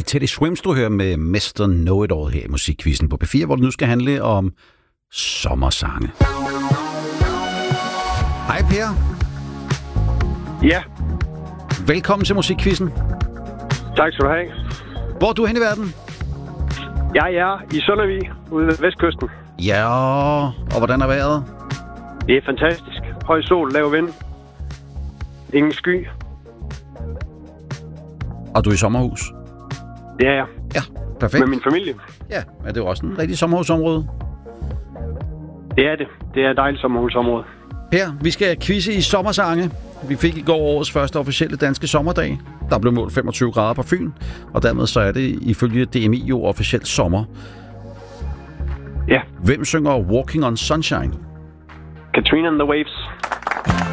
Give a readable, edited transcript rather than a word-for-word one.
Teddy Swims, du hører med Mr. Know-It-All her i Musikquizzen på P4, hvor det nu skal handle om sommersange. Hej Per. Ja. Velkommen til Musikquizzen. Tak skal du have. Hvor er du hen i verden? Jeg er i Søndervig, ude ved vestkysten. Ja, og hvordan er vejret? Det er fantastisk. Høj sol, lav vind. Ingen sky. Og du er i sommerhus? Det er jeg. Ja, perfekt. Med min familie. Ja, er det jo også en rigtig sommerhusområde? Det er det. Det er et dejligt sommerhusområde. Per, vi skal quizze i sommersange. Vi fik i går årets første officielle danske sommerdag. Der blev målt 25 grader på Fyn, og dermed så er det ifølge DMI jo officielt sommer. Ja. Hvem synger Walking on Sunshine? Katrina and the Waves.